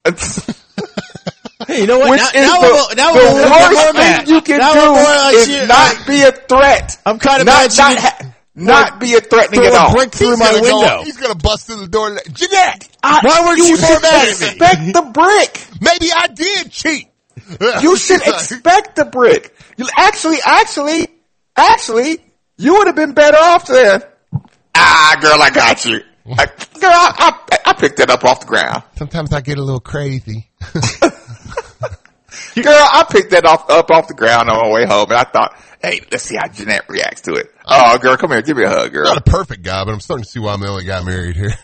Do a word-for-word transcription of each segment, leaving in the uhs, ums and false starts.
Hey, you know what? Which Now, is now the, I'm, now the I'm a little bit more worst mad. thing you can now do I'm more like is you. not be a threat. I'm kind of not, mad. not, ha- not be a threatening throw at all. a brick through He's my gonna go- window. he's going to bust through the door. And, Jeanette, I, Why weren't you more mad at me? expect the brick. maybe I did cheat. You should expect the brick. You actually, actually, actually, you would have been better off then. Ah, girl, I got you. I, girl, I, I, I picked that up off the ground. Sometimes I get a little crazy. Girl, I picked that off, up off the ground on my way home, and I thought, hey, let's see how Jeanette reacts to it. Oh, girl, come here, give me a hug, girl. Not a perfect guy, but I'm starting to see why I'm the only guy married here.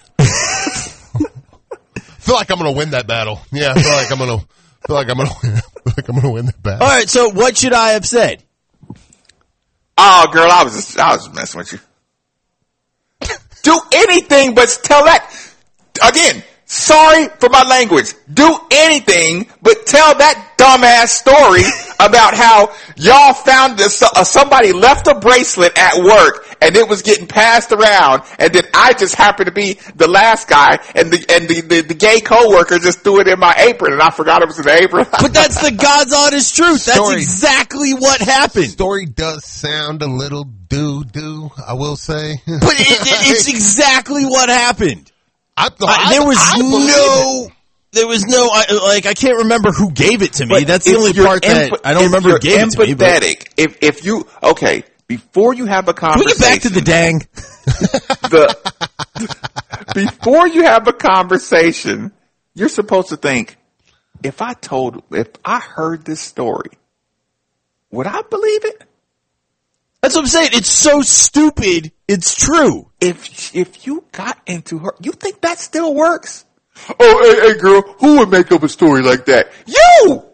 Feel like I'm going to win that battle. Yeah, I feel like I'm going to. Feel like I'm going to win. Feel like I'm going to win that battle. All right, so what should I have said? Oh, girl, I was just, I was just messing with you. Do anything but tell that, again, sorry for my language. Do anything but tell that dumbass story about how y'all found this, uh, somebody left a bracelet at work and it was getting passed around, and then I just happened to be the last guy, and the and the, the, the gay coworker just threw it in my apron, and I forgot it was in the apron. But that's the God's honest truth. That's Story. exactly what happened. Story does sound a little doo-doo, I will say. But it, it, it's exactly what happened. I, I, I, there was I believe no, it. there was no, I, like, I can't remember who gave it to me. But That's the if only you're part that emp- I don't if remember you're who gave it to me. But empathetic, if if you okay, before you have a can we conversation, get back to the dang? the before you have a conversation, you're supposed to think, if I told, if I heard this story, would I believe it? That's what I'm saying. It's so stupid. It's true. If if you got into her, you think that still works? Oh, hey, hey, girl, who would make up a story like that? You!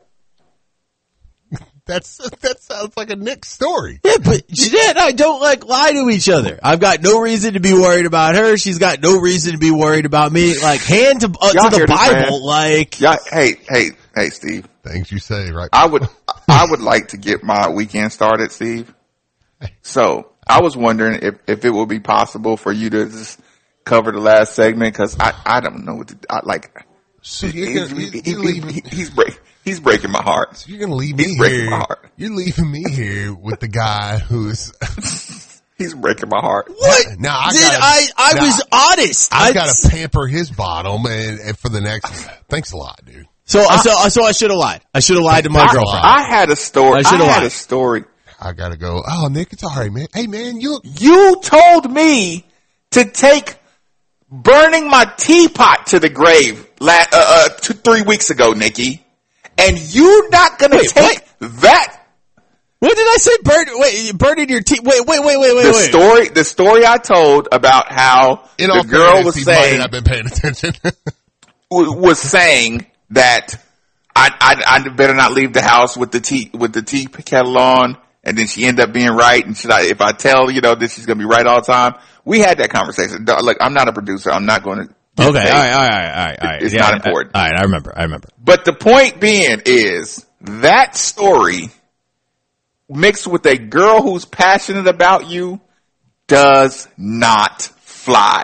That's that sounds like a Nick story. Yeah, but Jeanette and I don't like lie to each other. I've got no reason to be worried about her. She's got no reason to be worried about me. Like, hand to, uh, Y'all to hear the this, Bible, man? like. Yeah, hey, hey, hey, Steve. Things you say, right? I would, I would like to get my weekend started, Steve. So I was wondering if, if it would be possible for you to just cover the last segment, because I, I don't know what to, I like. So you're He's, gonna, he, you, he, you're he, leaving, he- he's break, he's breaking my heart. so you're gonna leave me he's breaking here. my heart. You're leaving me here with the guy who's. He's breaking my heart. What? Now I Did gotta- I, I now was honest. I've I- got to pamper his bottom, and, and for the next. Thanks a lot, dude. So, I, so, so I should have lied. I should have lied to my I, girlfriend. I had a story. I I, should've had lied. a story. I gotta go. Oh, Nick, it's all right, man. Hey, man, you look. You told me to take burning my teapot to the grave la- uh, uh, two, three weeks ago, Nikki. And you not gonna Wait, take that? What did I say? Burn, wait, burning your teeth. Wait, wait, wait, wait, wait, The wait. story, the story I told about how In the all girl fairness, was he might saying, not been paying attention. was was saying that I, I I better not leave the house with the tea with the tea kettle on, and then she ended up being right. And should I, if I tell you know that she's gonna be right all the time? We had that conversation. Look, I'm not a producer. I'm not going to. Okay, all right, all right, all right, all right. It's Yeah, not I- important. All right, I remember, I remember. But the point being is that story mixed with a girl who's passionate about you does not fly.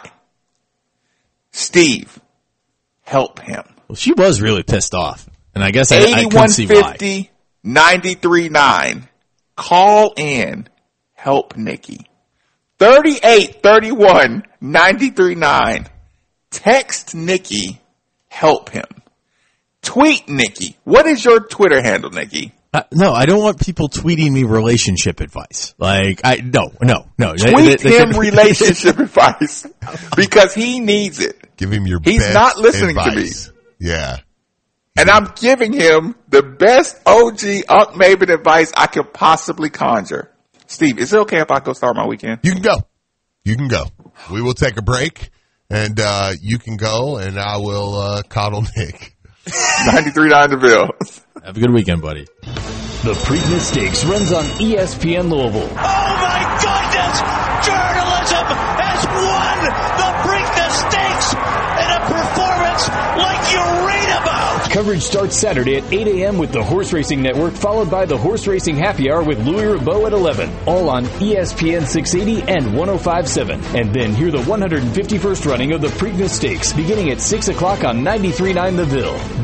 Steve, help him. Well, she was really pissed off, and I guess I, I couldn't eighty-one see why. fifty, ninety-three nine. Call in. Help Nikki. thirty-eight thirty-one, ninety-three nine. Text Nikki. Help him. Tweet Nikki. What is your Twitter handle, Nikki? Uh, no, I don't want people tweeting me relationship advice. Like, I no, no, no. They- Tweet they- they him could- relationship advice because he needs it. Give him your He's best not listening to advice. Yeah. And I'm giving him the best O G Unc Maben advice I could possibly conjure. Steve, is it okay if I go start my weekend? You can go. You can go. We will take a break, and uh, you can go, and I will uh, coddle Nick. ninety-three nine The Ville. Have a good weekend, buddy. The Preakness Stakes runs on E S P N Louisville. Oh my goodness! Journalism has won the Preakness Stakes in a performance like you read about! Coverage starts Saturday at eight a.m. with the Horse Racing Network, followed by the Horse Racing Happy Hour with Louis Rabot at eleven. All on E S P N six eighty and one oh five point seven. And then hear the one hundred fifty-first running of the Preakness Stakes beginning at six o'clock on ninety-three point nine The Ville.